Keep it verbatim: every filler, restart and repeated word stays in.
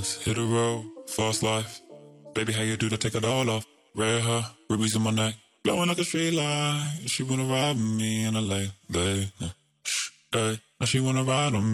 Hit a road, fast life. Baby, how you do that? Take it all off. Red hair, rubies in my neck, blowing like a street light. She wanna ride with me in a late, late. Shh, hey. Now she wanna ride on me.